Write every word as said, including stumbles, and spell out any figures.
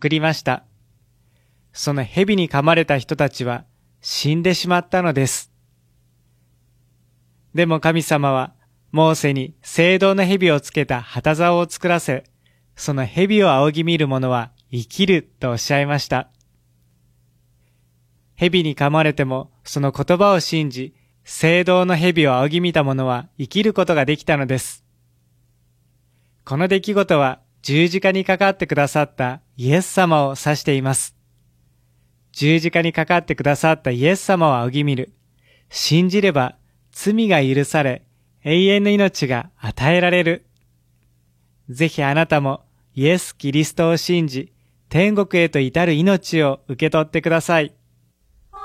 送りました。その蛇に噛まれた人たちは死んでしまったのです。でも神様はモーセに青銅の蛇をつけた旗竿を作らせ、その蛇を仰ぎ見る者は生きるとおっしゃいました。蛇に噛まれてもその言葉を信じ、青銅の蛇を仰ぎ見た者は生きることができたのです。この出来事は十字架にかかってくださったイエス様を指しています。十字架にかかってくださったイエス様を仰ぎ見る。信じれば罪が許され、永遠の命が与えられる。ぜひあなたもイエス・キリストを信じ、天国へと至る命を受け取ってください。